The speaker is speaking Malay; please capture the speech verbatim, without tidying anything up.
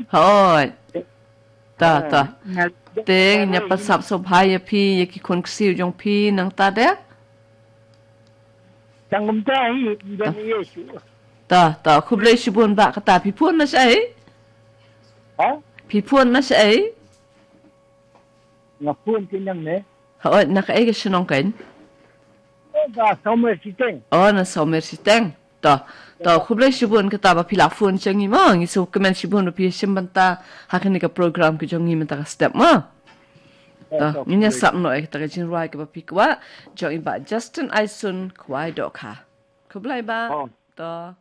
Hoi. Ta ta. Teng nya pasap sobhaya pi ya ki kon ksiu jong pi nang ta de. Tangum tahi dan Yesu. Ta ta khublei shibun ba ka ta pi pun na sai. Ha? Pi pun na sai. Ngapun kinang ne. Hoi na ka ege shinong kain. Ba somer siteng. Oh na somer siteng. Ta ta khublei shibun ka ta ba pila fun changi ma ngi so kemen shibun pi shimbanta hakini ka program ki jongi menta ka step ma. Ta nya sap no ek ta ka jin rai ka ba pi kwa jo in ba Justin Aisun kwai dok ha. Khublei ba. Ta